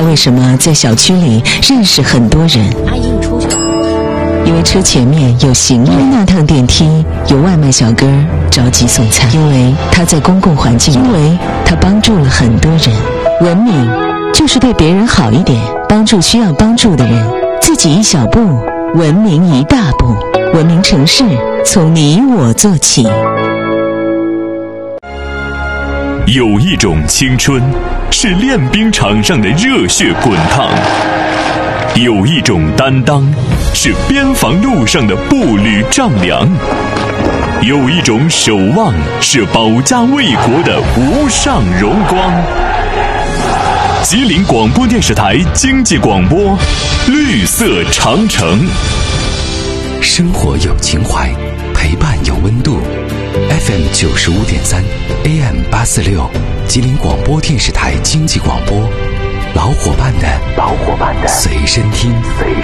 他为什么在小区里认识很多人？ 阿姨，你出去了。 因为车前面有行人，因为那趟电梯有外卖小哥着急送餐，因为他在公共环境，因为他帮助了很多人。文明就是对别人好一点，帮助需要帮助的人，自己一小步，文明一大步。文明城市从你我做起。 有一种青春是练兵场上的热血滚烫，有一种担当是边防路上的步履丈量，有一种守望是保家卫国的无上荣光。吉林广播电视台经济广播，绿色长城。 生活有情怀，陪伴有温度。FM 95.3 AM 846，吉林广播电视台经济广播，老伙伴的随身听。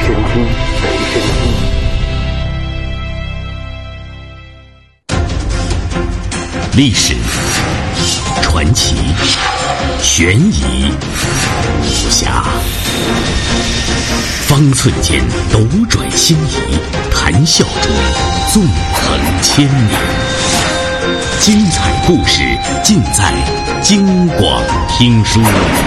历史、传奇、悬疑、武侠，方寸间斗转星移，谈笑中纵横千年。精彩故事尽在京广听书。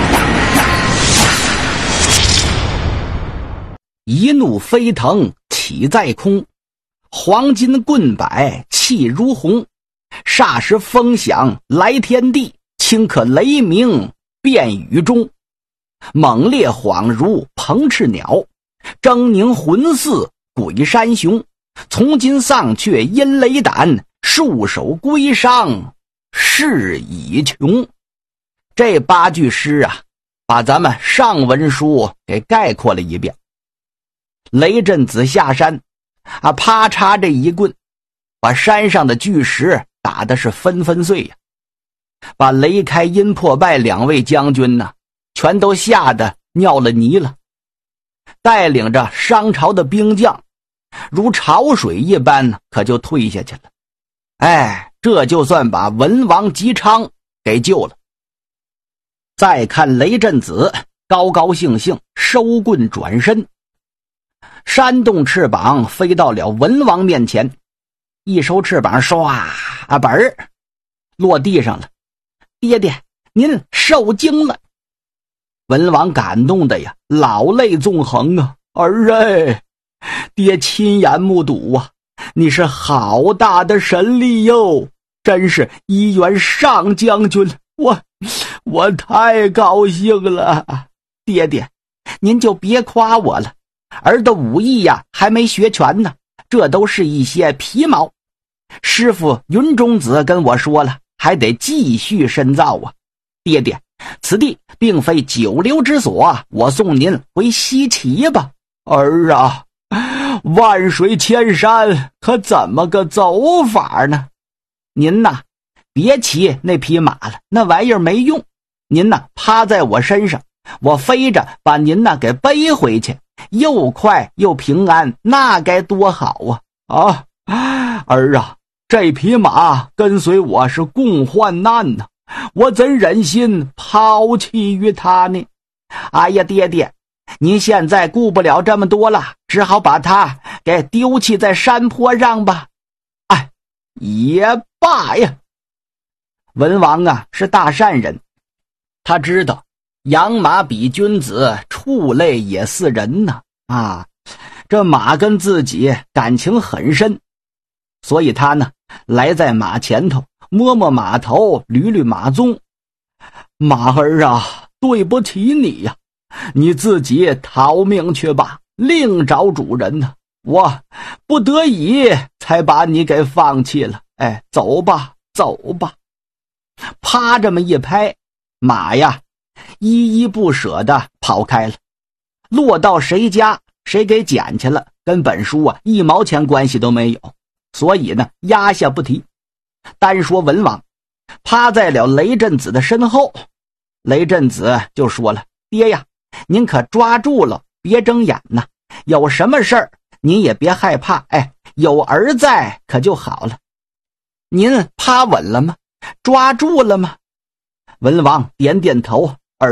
一怒飞腾起在空，黄金棍摆气如虹。霎时风响来天地，顷刻雷鸣变雨中。猛烈恍如鹏翅鸟，狰狞浑似鬼山熊。从今丧却因雷胆，束手归商事已穷。这8句诗啊，把咱们上文书给概括了一遍。雷震子下山啊，啪嚓这一棍，把山上的巨石打的是纷纷碎呀，把雷开阴破败2位将军呢，全都吓得尿了泥了。带领着商朝的兵将如潮水一般可就退下去了。这就算把文王姬昌给救了。再看雷震子高高兴兴收棍转身，扇动翅膀飞到了文王面前，一收翅膀唰本儿落地上了。爹爹，您受惊了。文王感动的呀老泪纵横啊，儿爹亲眼目睹啊，你是好大的神力哟，真是一员上将军，我太高兴了。爹爹，您就别夸我了，儿的武艺呀还没学全呢，这都是一些皮毛。师傅云中子跟我说了，还得继续深造啊。爹爹，此地并非久留之所，我送您回西岐吧。儿啊，万水千山，可怎么个走法呢？您呐，别骑那匹马了，那玩意儿没用。您呐，趴在我身上，我飞着把您呐给背回去，又快又平安，那该多好啊！儿啊，这匹马跟随我是共患难呢，我怎忍心抛弃于他呢？哎呀，爹爹，您现在顾不了这么多了，只好把他给丢弃在山坡上吧。也罢呀。文王啊是大善人，他知道养马比君子，畜类也似人呢。这马跟自己感情很深，所以他呢来在马前头，摸摸马头，捋捋马鬃。马儿啊，对不起你呀，你自己逃命去吧，另找主人呢。我不得已才把你给放弃了。走吧走吧。啪这么一拍，马呀依依不舍地跑开了。落到谁家谁给捡去了，跟本书啊1毛钱关系都没有，所以呢压下不提。单说文王趴在了雷震子的身后，雷震子就说了，爹呀，您可抓住了，别睁眼呐，有什么事儿您也别害怕，有儿在可就好了。您趴稳了吗？抓住了吗？文王点点头，儿啊，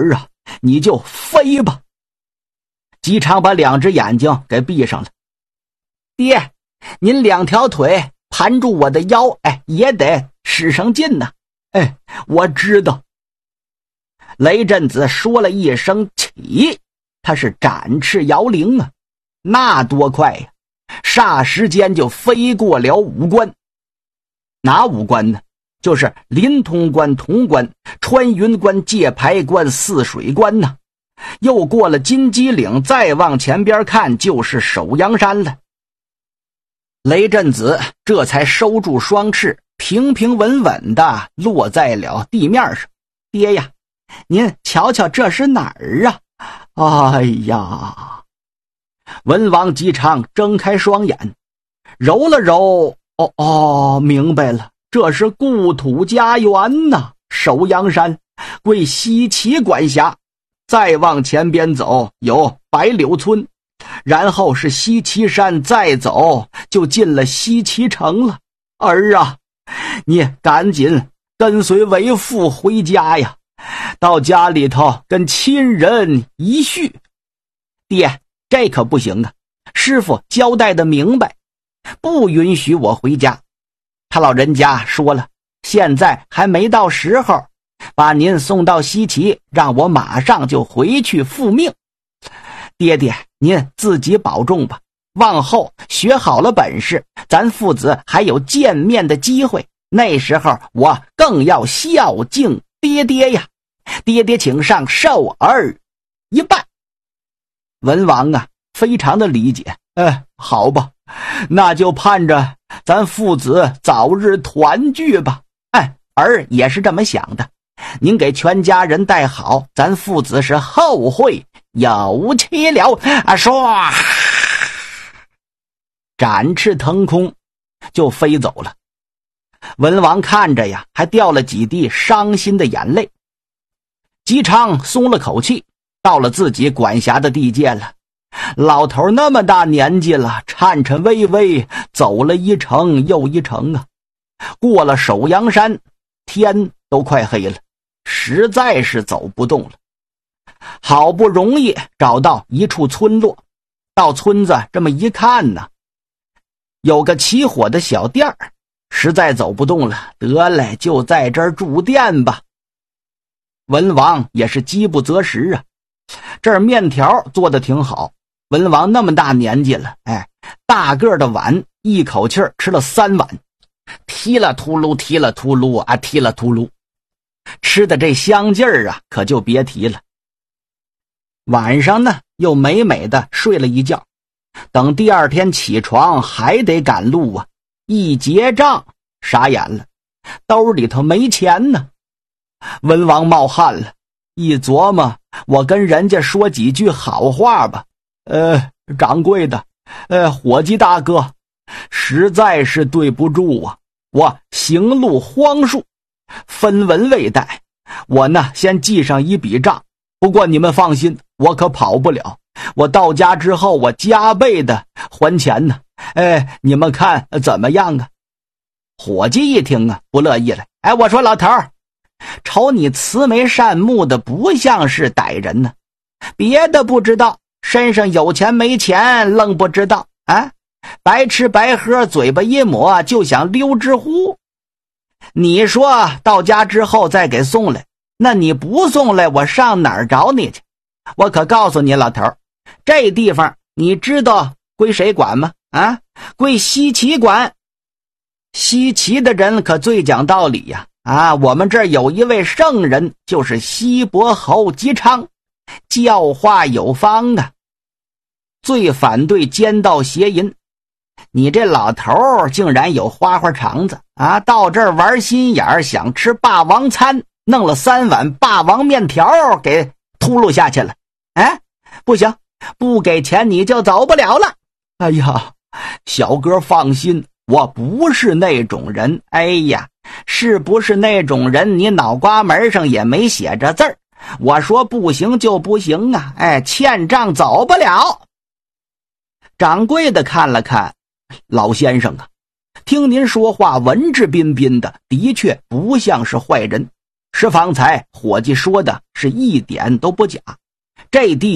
你就飞吧。姬昌把2只眼睛给闭上了。爹，您2条腿盘住我的腰，也得使上劲呢。我知道。雷震子说了一声起，他是展翅摇铃啊，那多快呀！霎时间就飞过了5关。哪5关呢？就是临潼关、潼关、穿云关、界牌关、泗水关呢。又过了金鸡岭，再往前边看就是首阳山了。雷震子这才收住双翅，平平稳稳地落在了地面上。爹呀，您瞧瞧这是哪儿啊？哎呀！文王姬昌睁开双眼，揉了揉，明白了，这是故土家园呐，首阳山归西岐管辖。再往前边走有白柳村，然后是西岐山，再走就进了西岐城了。儿啊，你赶紧跟随为父回家呀，到家里头跟亲人一叙。爹，这可不行啊，师傅交代的明白，不允许我回家。他老人家说了，现在还没到时候，把您送到西岐，让我马上就回去复命。爹爹，您自己保重吧，往后学好了本事，咱父子还有见面的机会，那时候我更要孝敬爹爹呀。爹爹请上，受儿一拜。文王啊，非常的理解，好吧，那就盼着咱父子早日团聚吧。儿也是这么想的，您给全家人带好，咱父子是后会有期了。唰，展翅腾空就飞走了。文王看着呀，还掉了几滴伤心的眼泪。姬昌松了口气，到了自己管辖的地界了。老头那么大年纪了，颤颤巍巍走了一程又一程啊。过了首阳山，天都快黑了，实在是走不动了。好不容易找到一处村落，到村子这么一看呢，有个起火的小店儿，实在走不动了，得嘞，就在这儿住店吧。文王也是饥不择食啊，这儿面条做得挺好。文王那么大年纪了，大个的碗一口气吃了3碗，踢了秃噜踢了秃噜啊，踢了秃噜，吃的这香劲儿啊，可就别提了。晚上呢，又美美的睡了一觉，等第2天起床还得赶路啊，一结账傻眼了，兜里头没钱呢。文王冒汗了，一琢磨，我跟人家说几句好话吧。掌柜的，伙计大哥，实在是对不住啊，我行路荒疏，分文未带，我呢先记上一笔账，不过你们放心，我可跑不了，我到家之后我加倍的还钱呢。你们看怎么样啊？伙计一听啊，不乐意了。我说老头儿，瞅你慈眉善目的，不像是歹人呢。别的不知道，身上有钱没钱愣不知道啊！白吃白喝，嘴巴一抹就想溜之乎？你说到家之后再给送来，那你不送来，我上哪儿找你去？我可告诉你老头儿，这地方你知道归谁管吗？归西岐管。西岐的人可最讲道理呀！我们这儿有一位圣人，就是西伯侯姬昌，教化有方啊，最反对奸盗邪淫。你这老头儿竟然有花花肠子到这儿玩心眼儿，想吃霸王餐，弄了3碗霸王面条给秃噜下去了。不行，不给钱你就走不了了。哎呀，小哥放心，我不是那种人。是不是那种人，你脑瓜门上也没写着字儿。我说不行就不行啊！欠账走不了。掌柜的看了看，老先生啊，听您说话文质彬彬的，的确不像是坏人。 是方才伙计说的是一点都不假，这地